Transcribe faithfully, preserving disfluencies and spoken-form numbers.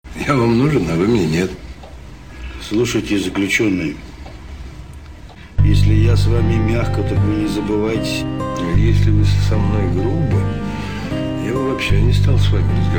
Я вам нужен, а вы мне нет. Слушайте, заключенный, если я с вами мягко, так вы не забывайте. Если вы со мной грубо, я бы вообще не стал с вами разговаривать.